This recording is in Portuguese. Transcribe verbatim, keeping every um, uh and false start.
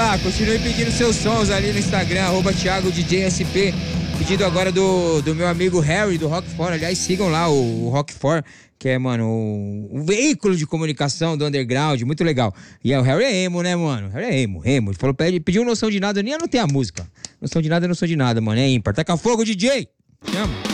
lá, continue pedindo seus sons ali no Instagram, arroba Thiago D J S P. Pedido agora do, do meu amigo Harry, do Rockford. Aliás, sigam lá o, o Rockford, que é, mano, o, o veículo de comunicação do underground, muito legal. E é, o Harry é emo, né, mano? O Harry é emo, emo. Ele falou, pede, pediu noção de nada, eu nem anotei a música. Noção de nada, noção de nada, mano, é ímpar. Taca fogo, D J! Chama!